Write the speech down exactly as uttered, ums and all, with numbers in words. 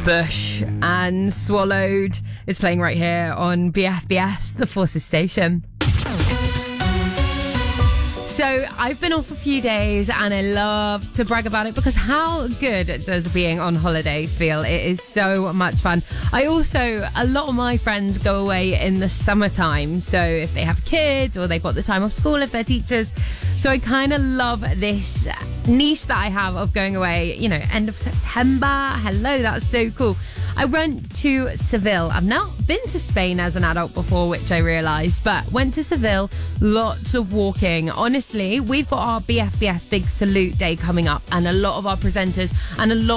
Bush and Swallowed is playing right here on B F B S, the Forces Station. So I've been off a few days and I love to brag about it because how good does being on holiday feel? It is so much fun. I also, a lot of my friends go away in the summertime. So if they have kids or they've got the time off school, if they're teachers. So I kind of love this niche that I have of going away, you know, end of September. Hello, that's so cool. I went to Seville. I've now been to Spain as an adult before, which I realised, but went to Seville, lots of walking. Honestly, we've got our B F B S Big Salute Day coming up and a lot of our presenters and a lot